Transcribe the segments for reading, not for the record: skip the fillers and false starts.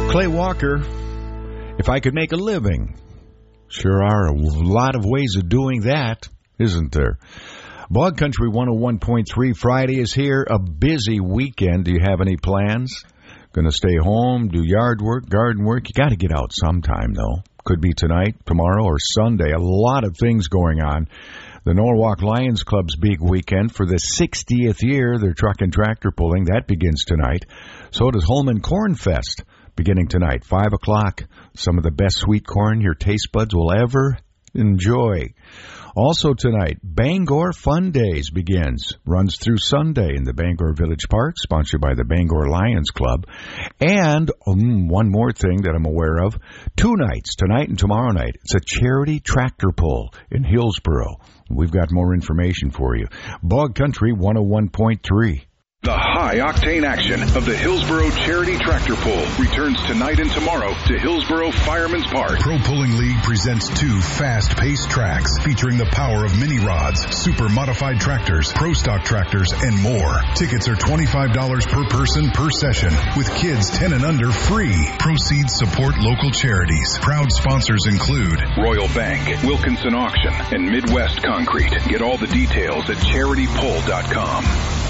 Clay Walker, if I could make a living. Sure are a lot of ways of doing that, isn't there? Bog Country 101.3, Friday is here. A busy weekend. Do you have any plans? Going to stay home, do yard work, garden work? You got to get out sometime, though. Could be tonight, tomorrow, or Sunday. A lot of things going on. The Norwalk Lions Club's big weekend for the 60th year. Their truck and tractor pulling. That begins tonight. So does Holman Corn Fest, beginning tonight, 5 o'clock. Some of the best sweet corn your taste buds will ever enjoy. Also tonight, Bangor Fun Days begins. Runs through Sunday in the Bangor Village Park, sponsored by the Bangor Lions Club. And one more thing that I'm aware of, 2 nights, tonight and tomorrow night. It's a charity tractor pull in Hillsboro. We've got more information for you. Bog Country 101.3. The high-octane action of the Hillsboro Charity Tractor Pull returns tonight and tomorrow to Hillsboro Fireman's Park. Pro Pulling League presents 2 fast-paced tracks featuring the power of mini rods, super modified tractors, pro stock tractors, and more. Tickets are $25 per person per session, with kids 10 and under free. Proceeds support local charities. Proud sponsors include Royal Bank, Wilkinson Auction, and Midwest Concrete. Get all the details at charitypull.com.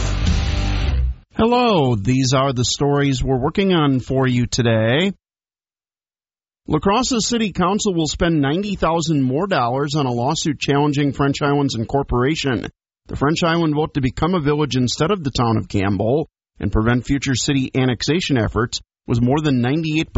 Hello, these are the stories we're working on for you today. La Crosse City Council will spend $90,000 more on a lawsuit challenging French Islands Incorporation. The French Island vote to become a village instead of the town of Campbell and prevent future city annexation efforts was more than 98%